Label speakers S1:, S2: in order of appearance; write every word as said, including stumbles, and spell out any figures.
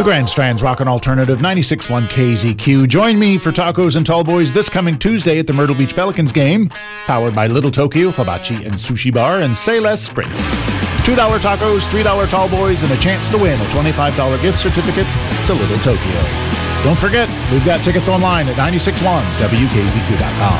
S1: The Grand Strand's Rockin' Alternative ninety-six point one K Z Q. Join me for tacos and tall boys this coming Tuesday at the Myrtle Beach Pelicans game, powered by Little Tokyo Hibachi and Sushi Bar and Say Less Sprints. two dollar tacos, three dollar tall boys, and a chance to win a twenty-five dollar gift certificate to Little Tokyo. Don't forget, we've got tickets online at nine six one W K Z Q dot com.